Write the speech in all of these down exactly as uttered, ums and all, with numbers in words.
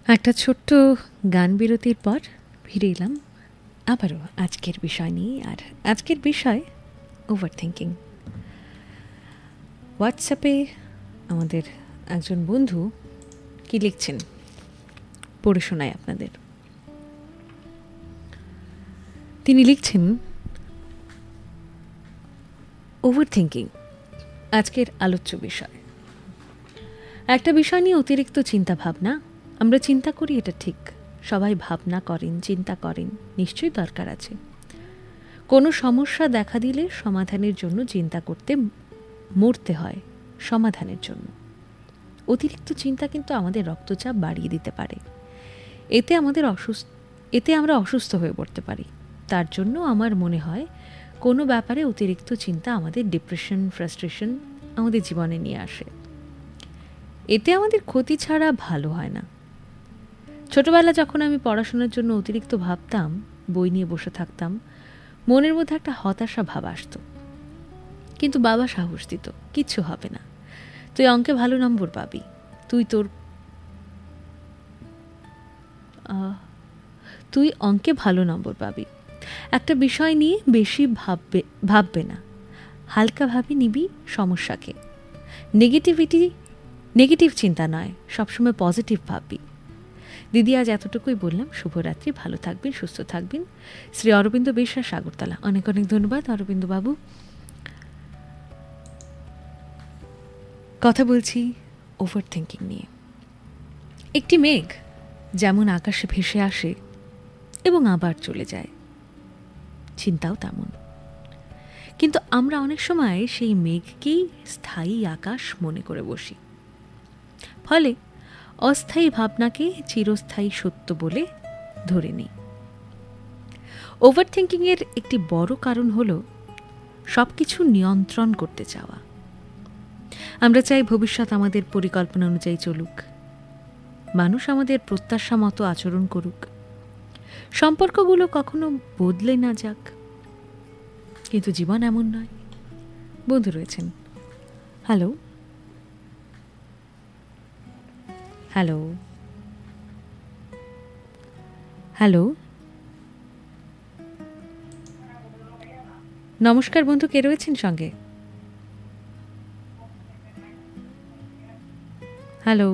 একটা ছোট্ট গান বিরতির পর ফিরে এলাম আবারও আজকের বিষয় নিয়ে। আর আজকের বিষয় ওভার থিঙ্কিং। হোয়াটসঅ্যাপে আমাদের একজন বন্ধু কি লিখছেন পড়ে শোনায় আপনাদের। তিনি লিখছেন, ওভার থিঙ্কিং আজকের আলোচ্য বিষয়। একটা বিষয় নিয়ে অতিরিক্ত চিন্তা ভাবনা। আমরা চিন্তা করি, এটা ঠিক, সবাই ভাবনা করেন, চিন্তা করেন, নিশ্চয়ই দরকার আছে। কোনো সমস্যা দেখা দিলে সমাধানের জন্য চিন্তা করতে মরতে হয় সমাধানের জন্য। অতিরিক্ত চিন্তা কিন্তু আমাদের রক্তচাপ বাড়িয়ে দিতে পারে। এতে আমাদের অসুস্থ এতে আমরা অসুস্থ হয়ে পড়তে পারি। তার জন্য আমার মনে হয় কোনো ব্যাপারে অতিরিক্ত চিন্তা আমাদের ডিপ্রেশন, ফ্রাস্ট্রেশন আমাদের জীবনে নিয়ে আসে। এতে আমাদের ক্ষতি ছাড়া ভালো হয় না। ছোটবেলা যখন আমি পড়াশোনার জন্য অতিরিক্ত ভাবতাম, বই নিয়ে বসে থাকতাম, মনের মধ্যে একটা হতাশা ভাব আসতো। কিন্তু বাবা সাহস দিত, কিচ্ছু হবে না, তুই অঙ্কে ভালো নম্বর পাবি, তুই তোর তুই অঙ্কে ভালো নম্বর পাবি, একটা বিষয় নিয়ে বেশি ভাববে ভাববে না, হালকাভাবে নিবি সমস্যাকে, নেগেটিভিটি নেগেটিভ চিন্তা নয়, সবসময় পজিটিভ ভাববি। দিদি, আজ এতটুকুই বললাম। শুভরাত্রি, ভালো থাকবেন, সুস্থ থাকবেন। শ্রী অরবিন্দ বিশ্বাস, আগরতলা। অনেক অনেক ধন্যবাদ অরবিন্দ বাবু। কথা বলছি ওভার থিঙ্কিং নিয়ে। একটি মেঘ যেমন আকাশে ভেসে আসে এবং আবার চলে যায়, চিন্তাও তেমন। কিন্তু আমরা অনেক সময় সেই মেঘকেই স্থায়ী আকাশ মনে করে বসি, ফলে অস্থায়ী ভাবনাকে চিরস্থায়ী সত্য বলে ধরে নিই। ওভার থিঙ্কিংয়ের একটি বড় কারণ হল সব কিছু নিয়ন্ত্রণ করতে চাওয়া। আমরা চাই ভবিষ্যৎ আমাদের পরিকল্পনা অনুযায়ী চলুক, মানুষ আমাদের প্রত্যাশা মতো আচরণ করুক, সম্পর্কগুলো কখনো বদলে না যাক। কিন্তু জীবন এমন নয়। বন্ধু রয়েছেন। হ্যালো হ্যালো হ্যালো নমস্কার বন্ধু, কে রয়েছেন সঙ্গে? হ্যালো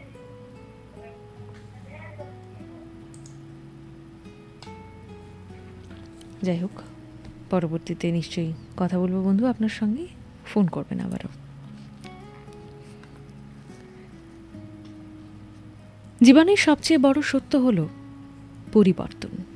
যাই হোক, পরবর্তীতে নিশ্চয়ই কথা বলবো বন্ধু আপনার সঙ্গে, ফোন করবেন আবারও। জীবনের সবচেয়ে বড় সত্য হলো পরিবর্তন।